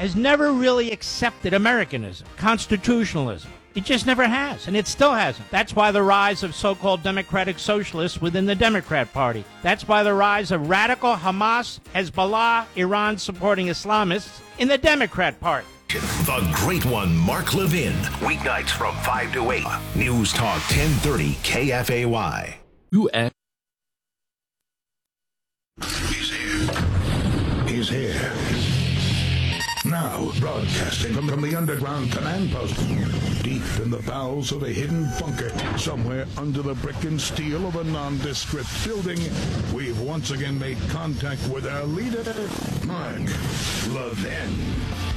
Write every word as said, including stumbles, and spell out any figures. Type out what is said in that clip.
has never really accepted Americanism, constitutionalism. It just never has, and it still hasn't. That's why the rise of so-called democratic socialists within the Democrat Party. That's why the rise of radical Hamas, Hezbollah, Iran-supporting Islamists in the Democrat Party. The Great One, Mark Levin. Weeknights from five to eight. News Talk ten thirty K F A Y. U S He's here. He's here. Now, broadcasting from, from the underground command post, deep in the bowels of a hidden bunker, somewhere under the brick and steel of a nondescript building, we've once again made contact with our leader, Mark Levin.